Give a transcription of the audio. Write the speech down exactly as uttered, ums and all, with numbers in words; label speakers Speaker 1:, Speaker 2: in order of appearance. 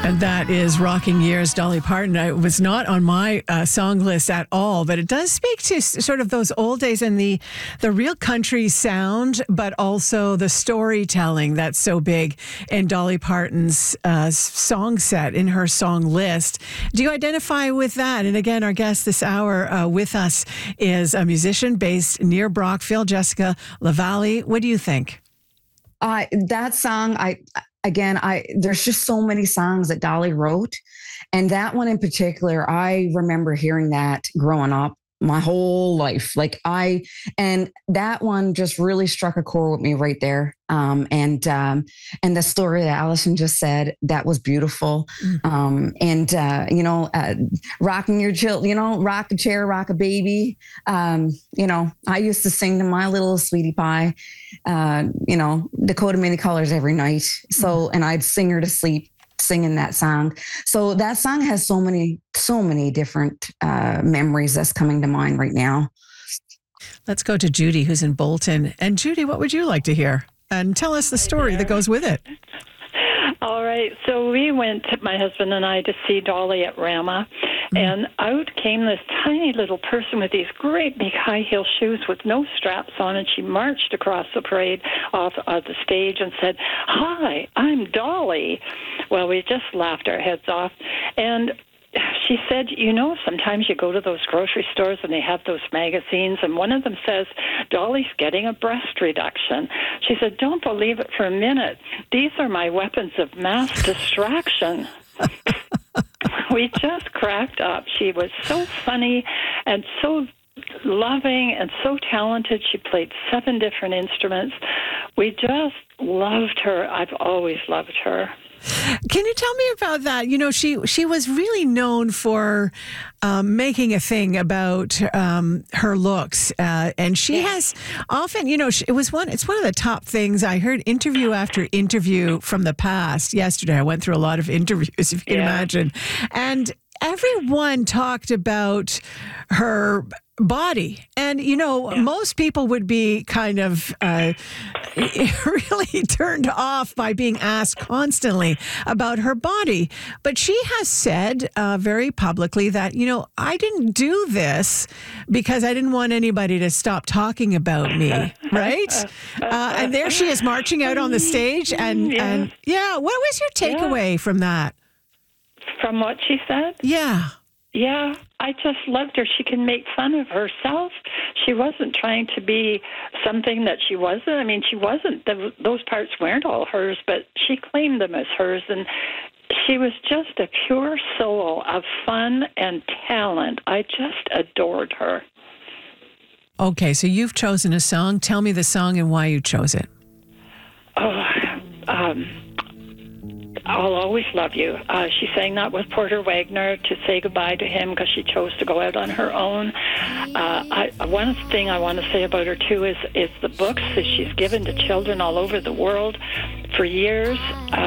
Speaker 1: And that is Rocking Years, Dolly Parton. It was not on my uh, song list at all, but it does speak to s- sort of those old days and the, the real country sound, but also the storytelling that's so big in Dolly Parton's uh, song set, in her song list. Do you identify with that? And again, our guest this hour uh, with us is a musician based near Brockville, Jessica LaValle. What do you think?
Speaker 2: Uh, that song, I again, I there's just so many songs that Dolly wrote, and that one in particular, I remember hearing that growing up my whole life. Like I, and that one just really struck a chord with me right there. Um, and um, and the story that Allison just said, that was beautiful. Mm. Um, and uh, you know, uh, rocking your child, you know, rock a chair, rock a baby. Um, you know, I used to sing to my little sweetie pie, uh, you know, Dakota Many Colors every night. So, and I'd sing her to sleep singing that song. So that song has so many, so many different uh, memories that's coming to mind right now.
Speaker 1: Let's go to Judy, who's in Bolton. And Judy, what would you like to hear? And tell us the story that goes with it.
Speaker 3: All right. So we went, my husband and I, to see Dolly at Rama. Mm-hmm. And out came this tiny little person with these great big high heel shoes with no straps on. And she marched across the parade off of the stage and said, "Hi, I'm Dolly." Well, we just laughed our heads off. And she said, you know, sometimes you go to those grocery stores and they have those magazines, and one of them says, "Dolly's getting a breast reduction." She said, "Don't believe it for a minute. These are my weapons of mass distraction." We just cracked up. She was so funny and so loving and so talented. She played seven different instruments. We just loved her. I've always loved her.
Speaker 1: Can you tell me about that? You know, she she was really known for um, making a thing about um, her looks, uh, and she has often, you know, she, it was one. It's one of the top things I heard interview after interview from the past. Yesterday, I went through a lot of interviews, if you can yeah. imagine, and everyone talked about her body. And, you know, yeah. most people would be kind of uh, really turned off by being asked constantly about her body. But she has said uh, very publicly that, you know, I didn't do this because I didn't want anybody to stop talking about me, right? Uh, and there she is marching out on the stage. And, yeah, and, yeah what was your takeaway yeah. from that?
Speaker 3: From what she said?
Speaker 1: Yeah.
Speaker 3: Yeah, I just loved her. She can make fun of herself. She wasn't trying to be something that she wasn't. I mean, she wasn't. The, those parts weren't all hers, but she claimed them as hers. And she was just a pure soul of fun and talent. I just adored her.
Speaker 1: Okay, so you've chosen a song. Tell me the song and why you chose it.
Speaker 3: Oh, um... I'll Always Love You. Uh, she sang that with Porter Wagner to say goodbye to him because she chose to go out on her own. Uh, I, one thing I want to say about her, too, is, is the books that she's given to children all over the world for years. Uh,